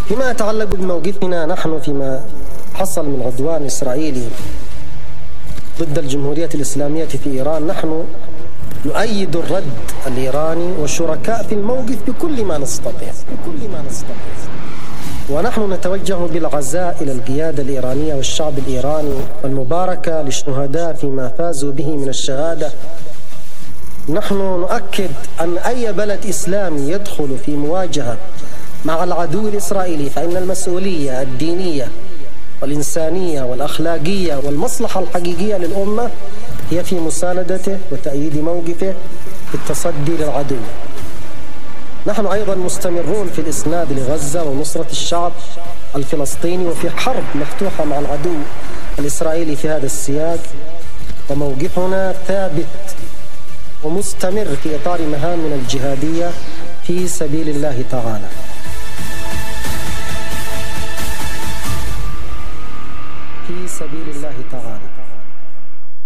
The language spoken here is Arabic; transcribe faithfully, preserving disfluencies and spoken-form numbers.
فيما يتعلق بموقفنا نحن فيما حصل من عدوان إسرائيلي ضد الجمهورية الإسلامية في إيران، نحن نؤيد الرد الإيراني والشركاء في الموقف بكل ما نستطيع بكل ما نستطيع ونحن نتوجه بالعزاء إلى القيادة الإيرانية والشعب الإيراني والمباركة للشهداء فيما فازوا به من الشهادة. نحن نؤكد أن أي بلد إسلامي يدخل في مواجهة مع العدو الإسرائيلي فإن المسؤولية الدينية والإنسانية والأخلاقية والمصلحة الحقيقية للأمة هي في مساندته وتأييد موقفه في التصدي للعدو. نحن أيضا مستمرون في الإسناد لغزة ونصرة الشعب الفلسطيني وفي حرب مفتوحة مع العدو الإسرائيلي في هذا السياق، وموقفنا ثابت ومستمر في إطار مهامنا الجهادية في سبيل الله تعالى. في سبيل الله تعالى.